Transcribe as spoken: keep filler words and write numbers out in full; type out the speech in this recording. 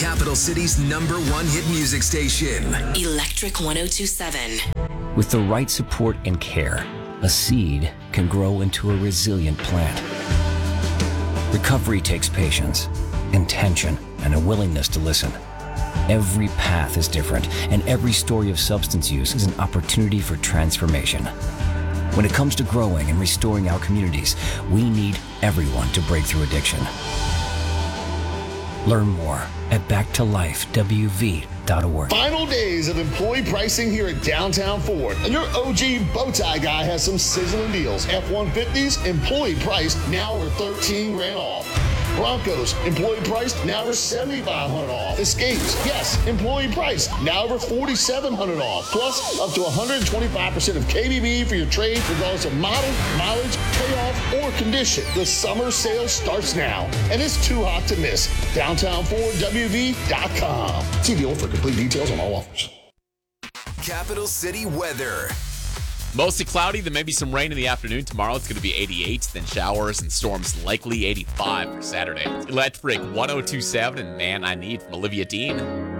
Capital City's number one hit music station. Electric one oh two seven. With the right support and care, a seed can grow into a resilient plant. Recovery takes patience, intention, and a willingness to listen. Every path is different, and every story of substance use is an opportunity for transformation. When it comes to growing and restoring our communities, we need everyone to break through addiction. Learn more at back to life w v dot org. Final days of employee pricing here at Downtown Ford. And your O G Bowtie guy has some sizzling deals. F one fifties, employee priced, now we're thirteen grand off. Broncos, employee priced, now we're seventy-five hundred off. Escapes, yes, employee priced, now we're forty-seven hundred off. Plus, up to one hundred twenty-five percent of K B B for your trade, regardless of model, mileage, payoff, or condition. The summer sale starts now, and it's too hot to miss. downtown ford w v dot com. See dealer for complete details on all offers. Capital City weather. Mostly cloudy, then maybe some rain in the afternoon. Tomorrow it's going to be eighty-eight, then showers and storms likely eighty-five for Saturday. Electric one oh two seven and Man I Need from Olivia Dean.